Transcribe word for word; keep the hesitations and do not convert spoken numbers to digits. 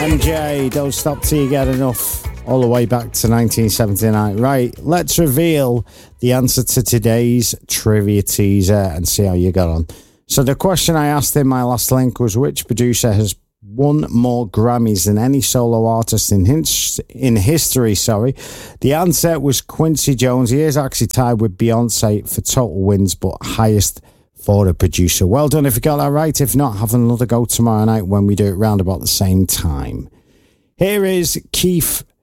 M J, Don't Stop Till You Get Enough, all the way back to nineteen seventy-nine. Right, let's reveal the answer to today's trivia teaser and see how you got on. So the question I asked in my last link was, which producer has won more Grammys than any solo artist in his, in history? Sorry, the answer was Quincy Jones. He is actually tied with Beyonce for total wins, but highest for a producer. Well done if you got that right. If not, have another go tomorrow night when we do it round about the same time. Here is Keith